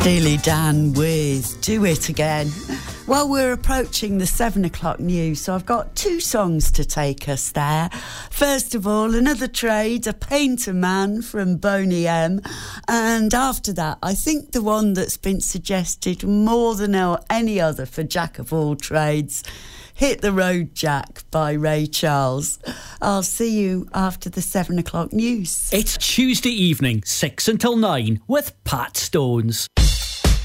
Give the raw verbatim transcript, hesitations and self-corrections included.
Steely Dan with Do It Again. Well, we're approaching the seven o'clock news, so I've got two songs to take us there. First of all, Another Trade, A Painter Man from Boney M. And after that, I think the one that's been suggested more than any other for Jack of all trades, Hit the Road Jack by Ray Charles. I'll see you after the seven o'clock news. It's Tuesday evening, six until nine, with Pat Stones.